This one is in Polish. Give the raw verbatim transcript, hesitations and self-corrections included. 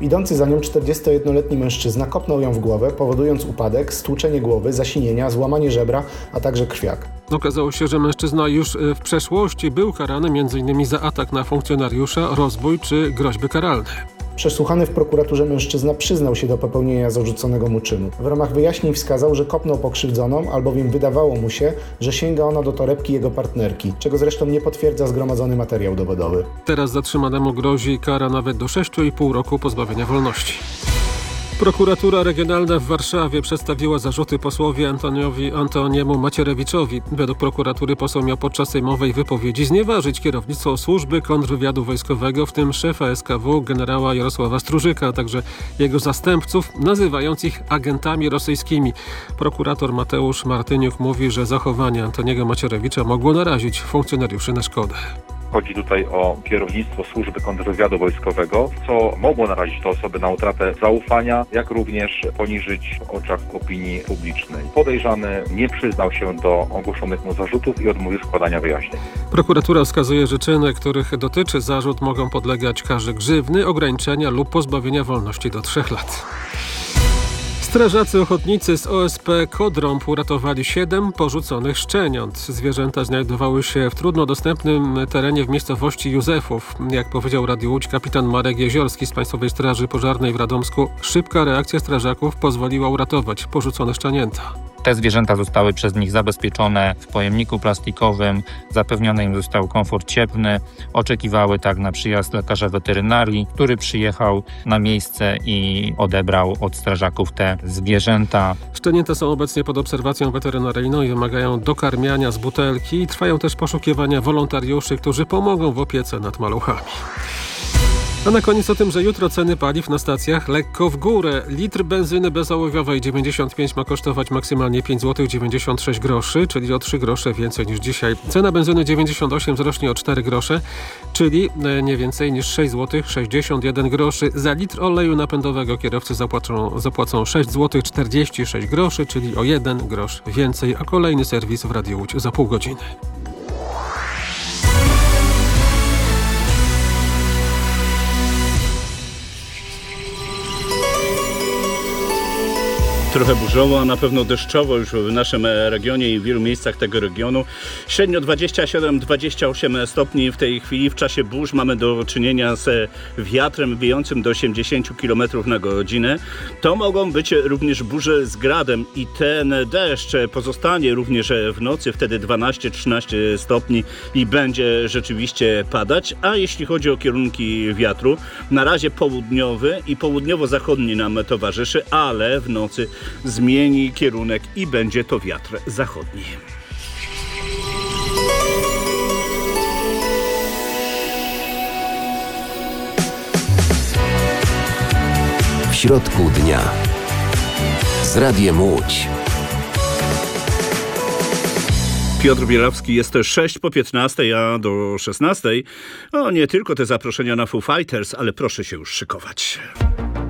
Idący za nią czterdziestojednoletni mężczyzna kopnął ją w głowę, powodując upadek, stłuczenie głowy, zasinienia, złamanie żebra, a także krwiak. Okazało się, że mężczyzna już w przeszłości był karany między innymi za atak na funkcjonariusza, rozbój czy groźby karalne. Przesłuchany w prokuraturze mężczyzna przyznał się do popełnienia zarzuconego mu czynu. W ramach wyjaśnień wskazał, że kopnął pokrzywdzoną, albowiem wydawało mu się, że sięga ona do torebki jego partnerki, czego zresztą nie potwierdza zgromadzony materiał dowodowy. Teraz zatrzymanemu grozi kara nawet do sześciu i pół roku pozbawienia wolności. Prokuratura Regionalna w Warszawie przedstawiła zarzuty posłowi Antoniowi Antoniemu Macierewiczowi. Według prokuratury poseł miał podczas sejmowej wypowiedzi znieważyć kierownictwo służby kontrwywiadu wojskowego, w tym szefa S K W generała Jarosława Strużyka, a także jego zastępców, nazywając ich agentami rosyjskimi. Prokurator Mateusz Martyniuk mówi, że zachowanie Antoniego Macierewicza mogło narazić funkcjonariuszy na szkodę. Chodzi tutaj o kierownictwo służby kontrwywiadu wojskowego, co mogło narazić te osoby na utratę zaufania, jak również poniżyć w oczach opinii publicznej. Podejrzany nie przyznał się do ogłoszonych mu zarzutów i odmówił składania wyjaśnień. Prokuratura wskazuje, że czyny, których dotyczy zarzut, mogą podlegać karze grzywny, ograniczenia lub pozbawienia wolności do trzech lat. Strażacy ochotnicy z O S P Kodrąb uratowali siedem porzuconych szczeniąt. Zwierzęta znajdowały się w trudno dostępnym terenie w miejscowości Józefów. Jak powiedział Radiu Łódź kapitan Marek Jeziorski z Państwowej Straży Pożarnej w Radomsku, szybka reakcja strażaków pozwoliła uratować porzucone szczenięta. Te zwierzęta zostały przez nich zabezpieczone w pojemniku plastikowym, zapewniony im został komfort cieplny, oczekiwały tak na przyjazd lekarza weterynarii, który przyjechał na miejsce i odebrał od strażaków te zwierzęta. Szczenięta są obecnie pod obserwacją weterynaryjną i wymagają dokarmiania z butelki. Trwają też poszukiwania wolontariuszy, którzy pomogą w opiece nad maluchami. A na koniec o tym, że jutro ceny paliw na stacjach lekko w górę. Litr benzyny bezołowiowej dziewięćdziesiąt pięć ma kosztować maksymalnie pięć złotych dziewięćdziesiąt sześć groszy, czyli o trzy grosze więcej niż dzisiaj. Cena benzyny dziewięćdziesiąt osiem wzrośnie o cztery grosze, czyli nie więcej niż sześć złotych sześćdziesiąt jeden groszy. Za litr oleju napędowego kierowcy zapłacą, zapłacą sześć złotych czterdzieści sześć groszy, czyli o jeden grosz więcej. A kolejny serwis w Radiu Łódź za pół godziny. Trochę burzowo, a na pewno deszczowo już w naszym regionie i w wielu miejscach tego regionu. Średnio dwadzieścia siedem do dwudziestu ośmiu stopni w tej chwili. W czasie burz mamy do czynienia z wiatrem wiejącym do osiemdziesięciu kilometrów na godzinę. To mogą być również burze z gradem i ten deszcz pozostanie również w nocy, wtedy dwanaście do trzynastu stopni i będzie rzeczywiście padać. A jeśli chodzi o kierunki wiatru, na razie południowy i południowo-zachodni nam towarzyszy, ale w nocy zmieni kierunek i będzie to wiatr zachodni. W środku dnia z Radiem Łódź. Piotr Bielawski, jest sześć po piętnastej, a do szesnastej. O, nie tylko te zaproszenia na Foo Fighters, ale proszę się już szykować.